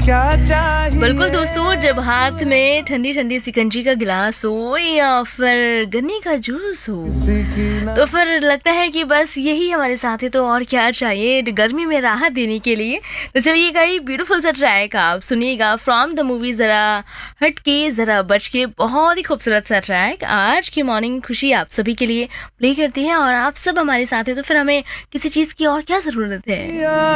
क्या चाहिए। बिल्कुल दोस्तों, जब हाथ में ठंडी ठंडी सिकंजी का गिलास हो या फिर गन्ने का जूस हो तो फिर लगता है कि बस यही हमारे साथ है, तो और क्या चाहिए गर्मी में राहत देने के लिए। तो चलिएगा, ये ब्यूटीफुल सा ट्रैक आप सुनिएगा फ्रॉम द मूवी जरा हट के जरा बच के। बहुत ही खूबसूरत सा ट्रैक आज की मॉर्निंग खुशी आप सभी के लिए प्ले करती है, और आप सब हमारे साथ है तो फिर हमें किसी चीज की और क्या जरूरत है।